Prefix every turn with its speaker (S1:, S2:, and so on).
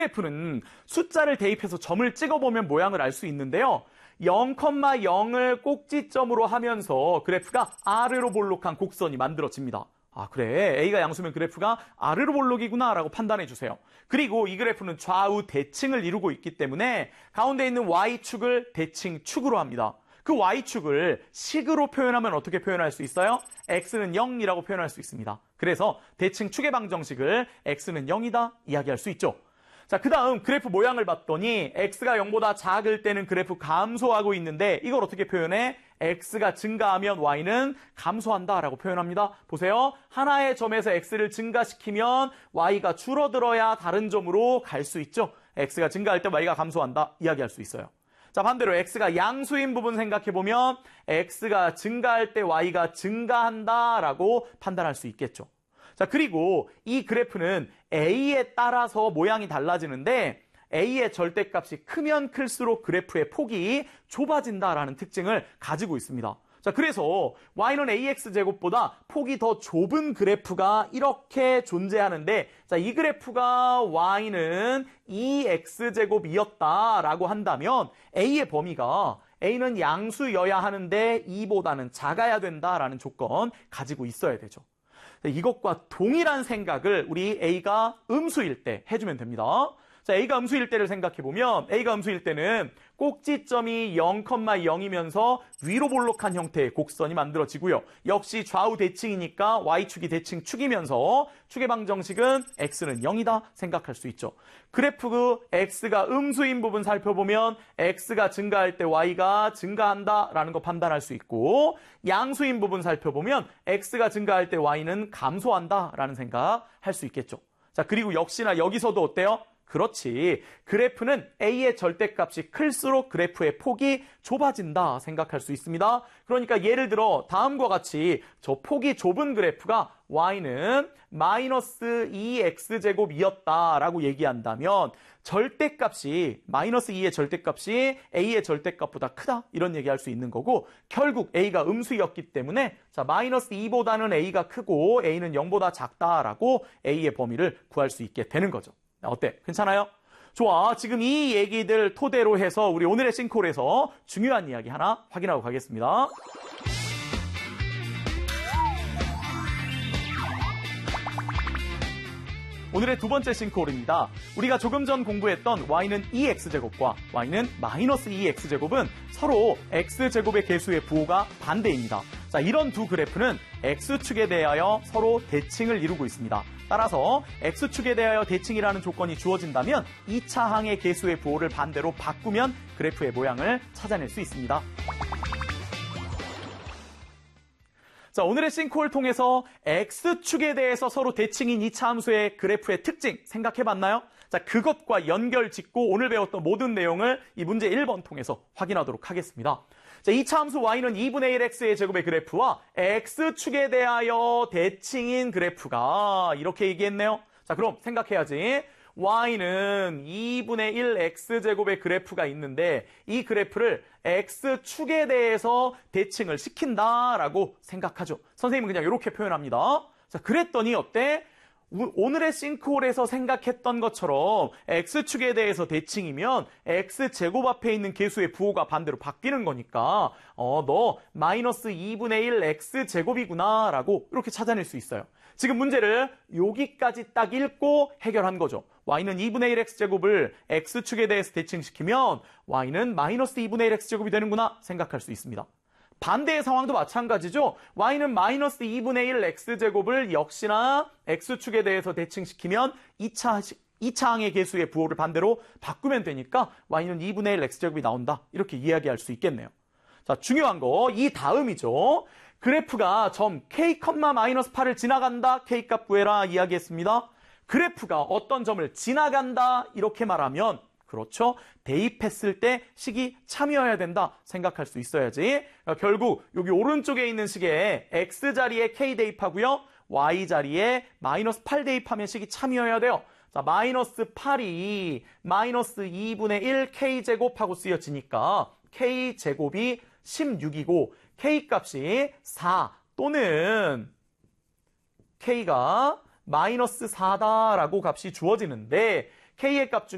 S1: 그래프는 숫자를 대입해서 점을 찍어보면 모양을 알 수 있는데요. 0,0을 꼭지점으로 하면서 그래프가 아르로볼록한 곡선이 만들어집니다. 아, 그래. A가 양수면 그래프가 아르로볼록이구나 라고 판단해 주세요. 그리고 이 그래프는 좌우 대칭을 이루고 있기 때문에 가운데 있는 Y축을 대칭축으로 합니다. 그 Y축을 식으로 표현하면 어떻게 표현할 수 있어요? X는 0이라고 표현할 수 있습니다. 그래서 대칭축의 방정식을 X는 0이다 이야기할 수 있죠. 자, 그 다음 그래프 모양을 봤더니 X가 0보다 작을 때는 그래프 감소하고 있는데 이걸 어떻게 표현해? X가 증가하면 Y는 감소한다 라고 표현합니다. 보세요. 하나의 점에서 X를 증가시키면 Y가 줄어들어야 다른 점으로 갈 수 있죠. X가 증가할 때 Y가 감소한다 이야기할 수 있어요. 자, 반대로 X가 양수인 부분 생각해보면 X가 증가할 때 Y가 증가한다 라고 판단할 수 있겠죠. 자, 그리고 이 그래프는 A에 따라서 모양이 달라지는데 A의 절대값이 크면 클수록 그래프의 폭이 좁아진다라는 특징을 가지고 있습니다. 자, 그래서 Y는 AX제곱보다 폭이 더 좁은 그래프가 이렇게 존재하는데, 자, 이 그래프가 Y는 2X제곱이었다라고 한다면 A의 범위가 A는 양수여야 하는데 2보다는 작아야 된다라는 조건 가지고 있어야 되죠. 이것과 동일한 생각을 우리 A가 음수일 때 해주면 됩니다. 자, A가 음수일 때를 생각해보면 A가 음수일 때는 꼭지점이 0,0이면서 위로 볼록한 형태의 곡선이 만들어지고요. 역시 좌우 대칭이니까 Y축이 대칭축이면서 축의 방정식은 X는 0이다 생각할 수 있죠. 그래프 X가 음수인 부분 살펴보면 X가 증가할 때 Y가 증가한다라는 거 판단할 수 있고, 양수인 부분 살펴보면 X가 증가할 때 Y는 감소한다라는 생각할 수 있겠죠. 자, 그리고 역시나 여기서도 어때요? 그렇지. 그래프는 A의 절대값이 클수록 그래프의 폭이 좁아진다 생각할 수 있습니다. 그러니까 예를 들어 다음과 같이 저 폭이 좁은 그래프가 Y는 마이너스 2X제곱이었다라고 얘기한다면 절대값이 마이너스 2의 절대값이 A의 절대값보다 크다 이런 얘기할 수 있는 거고, 결국 A가 음수였기 때문에 자, 마이너스 2보다는 A가 크고 A는 0보다 작다라고 A의 범위를 구할 수 있게 되는 거죠. 어때? 괜찮아요? 좋아. 지금 이 얘기들 토대로 해서 우리 오늘의 싱크홀에서 중요한 이야기 하나 확인하고 가겠습니다. 오늘의 두 번째 싱크홀입니다. 우리가 조금 전 공부했던 Y는 2X제곱과 Y는 마이너스 2X제곱은 서로 X제곱의 개수의 부호가 반대입니다. 자, 이런 두 그래프는 X축에 대하여 서로 대칭을 이루고 있습니다. 따라서 X축에 대하여 대칭이라는 조건이 주어진다면 2차 항의 개수의 부호를 반대로 바꾸면 그래프의 모양을 찾아낼 수 있습니다. 자, 오늘의 싱크홀 통해서 X축에 대해서 서로 대칭인 2차 함수의 그래프의 특징 생각해봤나요? 자, 그것과 연결 짓고 오늘 배웠던 모든 내용을 이 문제 1번 통해서 확인하도록 하겠습니다. 자, 2차 함수 Y는 2분의 1X의 제곱의 그래프와 X축에 대하여 대칭인 그래프가 이렇게 얘기했네요. 자, 그럼 생각해야지. Y는 2분의 1 X제곱의 그래프가 있는데 이 그래프를 X축에 대해서 대칭을 시킨다라고 생각하죠. 선생님은 그냥 이렇게 표현합니다. 자, 그랬더니 어때? 오늘의 싱크홀에서 생각했던 것처럼 X축에 대해서 대칭이면 X제곱 앞에 있는 개수의 부호가 반대로 바뀌는 거니까 너 마이너스 2분의 1 X제곱이구나 라고 이렇게 찾아낼 수 있어요. 지금 문제를 여기까지 딱 읽고 해결한 거죠. Y는 2분의 1 X제곱을 X축에 대해서 대칭시키면 Y는 마이너스 2분의 1 X제곱이 되는구나 생각할 수 있습니다. 반대의 상황도 마찬가지죠. Y는 마이너스 2분의 1 X제곱을 역시나 X축에 대해서 대칭시키면 2차 항의 개수의 부호를 반대로 바꾸면 되니까 Y는 2분의 1 X제곱이 나온다. 이렇게 이야기할 수 있겠네요. 자, 중요한 거 이 다음이죠. 그래프가 점 K,-8을 지나간다. K값 구해라 이야기했습니다. 그래프가 어떤 점을 지나간다 이렇게 말하면 그렇죠. 대입했을 때 식이 참이어야 된다 생각할 수 있어야지. 결국 여기 오른쪽에 있는 식에 X자리에 K 대입하고요. Y자리에 마이너스 8 대입하면 식이 참이어야 돼요. 자, 마이너스 8이 마이너스 2분의 1 K제곱하고 쓰여지니까 K제곱이 16이고 K값이 4 또는 K가 마이너스 4다라고 값이 주어지는데 K의 값 중에